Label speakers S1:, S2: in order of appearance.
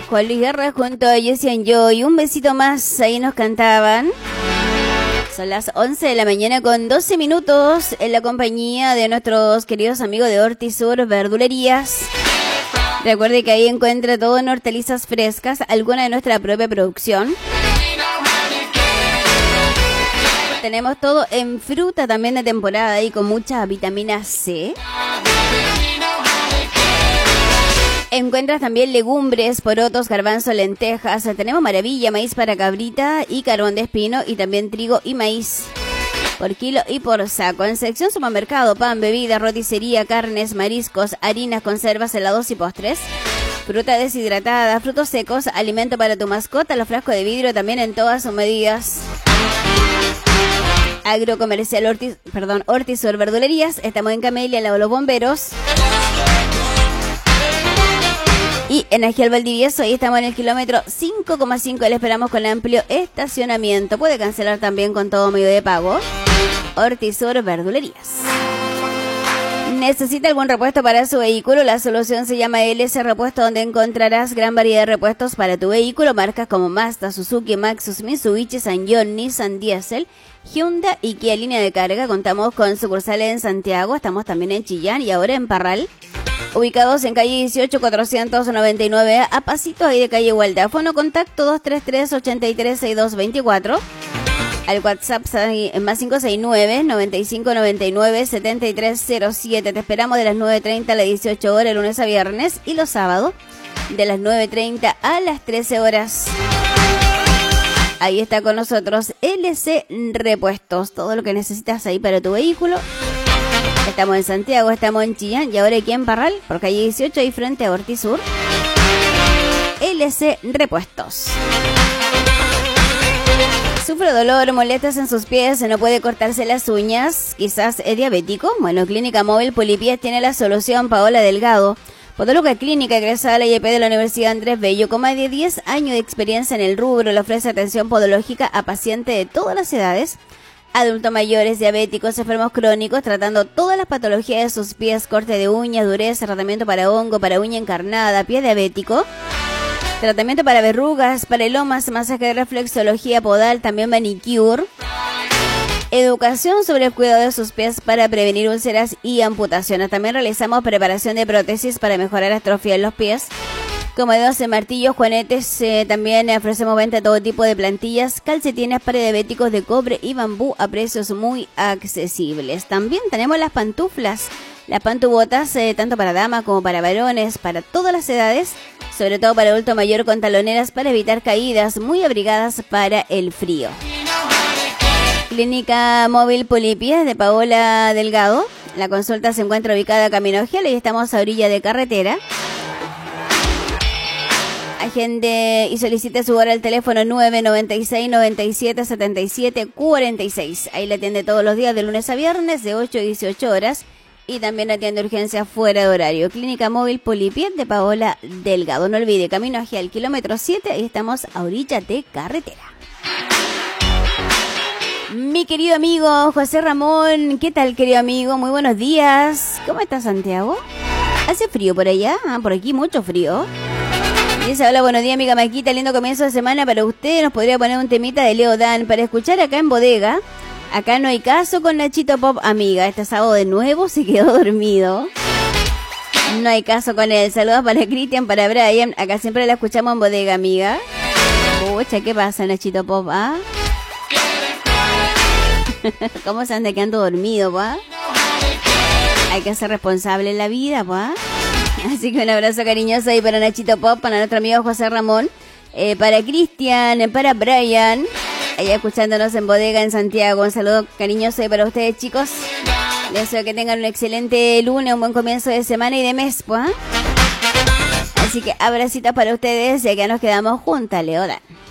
S1: Juan Luis Guerra junto a Jessie and Joy. Un besito más, ahí nos cantaban. Son las 11 de la mañana con 12 minutos en la compañía de nuestros queridos amigos de Hortisur Verdulerías. Recuerde que ahí encuentra todo en hortalizas frescas, alguna de nuestra propia producción. Tenemos todo en fruta también de temporada y con mucha vitamina C. Encuentras también legumbres, porotos, garbanzo, lentejas. Tenemos maravilla, maíz para cabrita y carbón de espino y también trigo y maíz por kilo y por saco. En sección supermercado, pan, bebida, roticería, carnes, mariscos, harinas, conservas, helados y postres. Fruta deshidratada, frutos secos, alimento para tu mascota, los frascos de vidrio también en todas sus medidas. Agrocomercial Hortisur Verdulerías. Estamos en Camelia, al lado de los bomberos. Y en Agial Valdivieso, ahí estamos en el kilómetro 5,5. Le esperamos con amplio estacionamiento. Puede cancelar también con todo medio de pago. Hortisur Verdulerías. ¿Necesita algún repuesto para su vehículo? La solución se llama LS Repuesto, donde encontrarás gran variedad de repuestos para tu vehículo. Marcas como Mazda, Suzuki, Maxus, Mitsubishi, Sanyong, Nissan, Diesel, Hyundai y Kia línea de carga. Contamos con sucursales en Santiago. Estamos también en Chillán y ahora en Parral. Ubicados en calle 18, 499, a pasitos ahí de calle Igualdad. Fono contacto 233-836224. Al WhatsApp más 569-9599-7307. Te esperamos de las 9:30 a las 18 horas, lunes a viernes. Y los sábados de las 9:30 a las 13 horas. Ahí está con nosotros LC Repuestos. Todo lo que necesitas ahí para tu vehículo. Estamos en Santiago, estamos en Chillán y ahora aquí en Parral, por calle 18 y frente a Hortisur. LC Repuestos. ¿Sufre dolor, molestias en sus pies, no puede cortarse las uñas? ¿Quizás es diabético? Bueno, Clínica Móvil Polipies tiene la solución. Paola Delgado, podóloga clínica egresada de la IEP de la Universidad Andrés Bello, con más de 10 años de experiencia en el rubro, le ofrece atención podológica a pacientes de todas las edades, adultos mayores, diabéticos, enfermos crónicos, tratando todas las patologías de sus pies, corte de uñas, dureza, tratamiento para hongo, para uña encarnada, pie diabético, tratamiento para verrugas, para elomas, masaje de reflexología podal, también manicure, educación sobre el cuidado de sus pies para prevenir úlceras y amputaciones. También realizamos preparación de prótesis para mejorar la atrofia en los pies, como dedos en martillos, juanetes. También ofrecemos venta de todo tipo de plantillas, calcetines para diabéticos de cobre y bambú a precios muy accesibles. También tenemos las pantuflas, las pantubotas, tanto para damas como para varones, para todas las edades, sobre todo para adulto mayor, con taloneras para evitar caídas, muy abrigadas para el frío. Clínica Móvil Polipies de Paola Delgado. La consulta se encuentra ubicada a Camino Giel y estamos a orilla de carretera. Agende y solicite su hora al teléfono 996-97-77-46. Ahí le atiende todos los días de lunes a viernes de 8 a 18 horas. Y también atiende urgencias fuera de horario. Clínica Móvil Polipies de Paola Delgado. No olvide, camino hacia el kilómetro 7. Ahí estamos a orilla de carretera. Mi querido amigo José Ramón. ¿Qué tal, querido amigo? Muy buenos días. ¿Cómo está Santiago? ¿Hace frío por allá? Por aquí mucho frío. Dice, hola, buenos días, amiga Maquita, lindo comienzo de semana para usted. Nos podría poner un temita de Leo Dan para escuchar acá en bodega. Acá no hay caso con Nachito Pop, amiga. Este sábado de nuevo se quedó dormido. No hay caso con él. Saludos para Cristian, para Brian. Acá siempre la escuchamos en bodega, amiga. Pucha, ¿qué pasa, Nachito Pop? ¿Ah? ¿Cómo se anda quedando dormido, pa? Hay que ser responsable en la vida, pa. Así que un abrazo cariñoso ahí para Nachito Pop, para nuestro amigo José Ramón, para Cristian, para Brian, allá escuchándonos en bodega en Santiago. Un saludo cariñoso ahí para ustedes, chicos. Les deseo que tengan un excelente lunes, un buen comienzo de semana y de mes, pues. Así que abracitos para ustedes y acá nos quedamos juntas, Leodan.